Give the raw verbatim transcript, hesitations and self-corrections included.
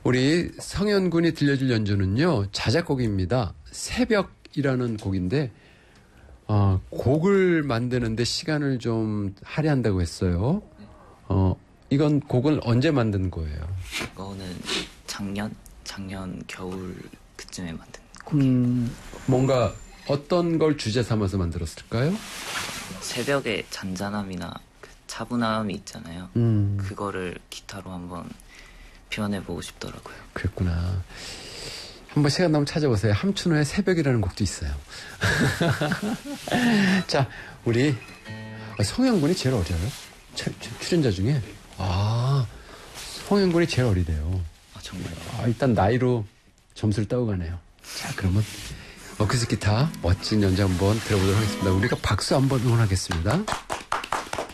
우리 성현 군이 들려줄 연주는요, 자작곡입니다. 새벽이라는 곡인데, 어, 곡을 만드는데 시간을 좀 할애한다고 했어요. 어, 이건 곡을 언제 만든 거예요? 이거는 작년, 작년 겨울 그쯤에 만든 곡이에요. 음, 뭔가 어떤 걸 주제 삼아서 만들었을까요? 새벽의 잔잔함이나 그 차분함이 있잖아요. 음. 그거를 기타로 한번 표현해보고 싶더라고요. 그랬구나. 한번 시간 나면 찾아보세요. 함춘호의 새벽이라는 곡도 있어요. 자, 우리 성현 군이 제일 어려요? 차, 출연자 중에? 아, 성현 군이 제일 어리대요. 아, 정말요? 아, 일단 나이로 점수를 따고 가네요. 자, 그러면 어쿠스틱 기타 멋진 연주 한번 들어보도록 하겠습니다. 우리가 박수 한번 응원하겠습니다.